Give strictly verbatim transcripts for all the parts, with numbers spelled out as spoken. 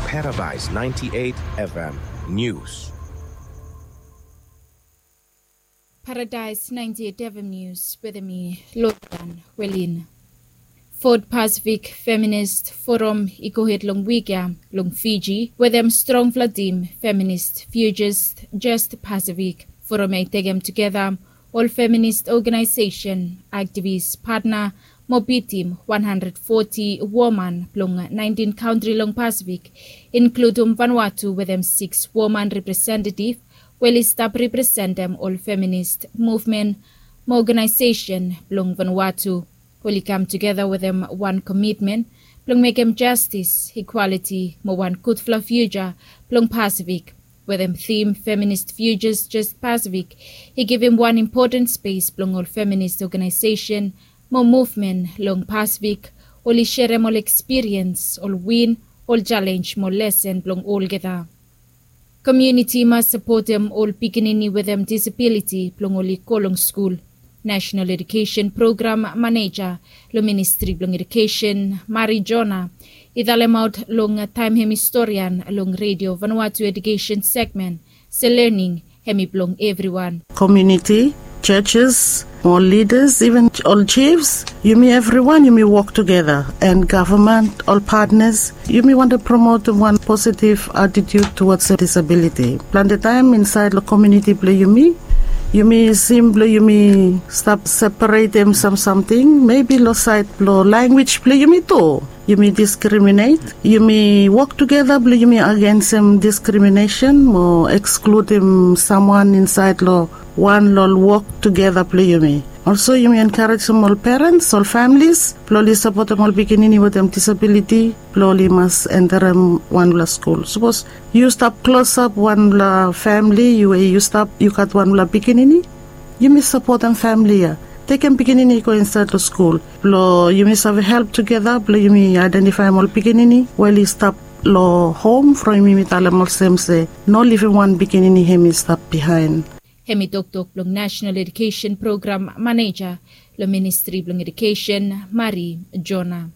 Paradise ninety-eight F M News. Paradise ninety-eight F M News with me, Logan Welin. Ford Pacific Feminist Forum ikohit long wika long Fiji with them strong vladim feminist futures just Pacific Forum ay tegem together all feminist organization activists partner mobitim one hundred forty woman long nineteen country long Pacific include um Vanuatu with them six woman representative well stop represent them all feminist movement organization long Vanuatu. Will come together with them one commitment, plong make them justice, equality, mo one good for future, plong Pacific, with them theme feminist futures just Pacific. He give him one important space, plong all feminist organization, mo movement, long Pacific, all share all experience, all win, all challenge, more lesson, plong all together. Community must support them all pikinini with them disability, plong all kolong school. National Education Program Manager, lo Ministry of Education, Mari Jona, idalem out long time hem historian long Radio Vanuatu Education segment, se learning hemi plong everyone. Community, churches, all leaders, even all chiefs, you may everyone, you may work together, and government, all partners, you may want to promote one positive attitude towards disability. Plan the time inside the community play you may. You may simply, you may stop separate them from something. Maybe lo side, lo language play you may too. You may discriminate. You may work together, play you may against them discrimination or exclude them someone inside lo one lo work together play you may. Also, you may encourage some all parents, all families, ploli support them all beginning with them disability, ploli must enter them one la school. Suppose you stop close up one la family, you you stop you cut one la beginning, you may support them family. Yeah. They can beginning go inside the school. Plo you may have help together, plo you may identify them all beginning while you stop lo home from you may tell them all same say no leaving one beginning he may stop behind. Hemi Dokdok plong National Education Program Manager, lo Ministry of Education, Mari Jona.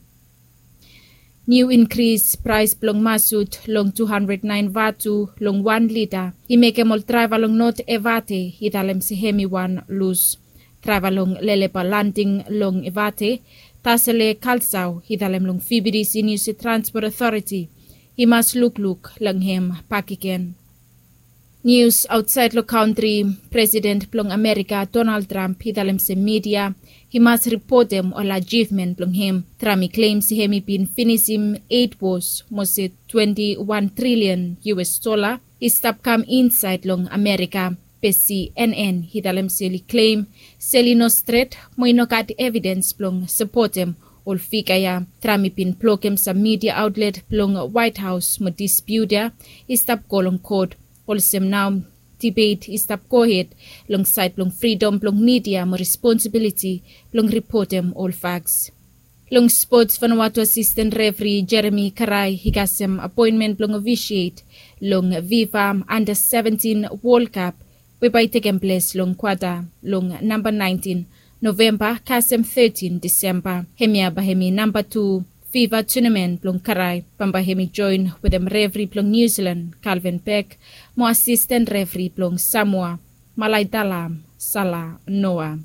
New increase price plong masut long two hundred nine vatu long one liter. Imeke mol travel long not evate italem si hemi one lose. Travel long lelepa landing long evate. Tasele kalsaw italem long fibidis in use transport authority. Imas look look lang hem pakiken. News outside the country, President plong America Donald Trump hidalem se media, he must report them all achievement plong him. Trump claims he hemi been finishing eight wars, mose twenty-one trillion U S dollar. He stop come inside long America. P C N N hidalem se li claim, seli no straight, mo inokat evidence plong support him. All fikaya, Trump been plokem sa media outlet plong White House mo dispute ya, he stop kolong code. Also now debate is tap kohet long side long freedom long media mo responsibility long report them all facts. Long sports Vanuatu assistant referee Jeremy Karai higasem appointment long officiate long Viva under seventeen World Cup whereby taken place long quadra long number nineteen November kasem thirteen December hemia bahemi number two FIFA tournament plong Karai, pambahemi join with them referee plong New Zealand, Calvin Peck, mo assistant referee plong Samoa, Malay Dalam, Salah Noah.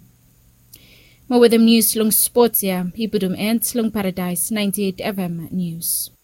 Mo with them news long sports ya, hibudum ends long Paradise ninety-eight F M News.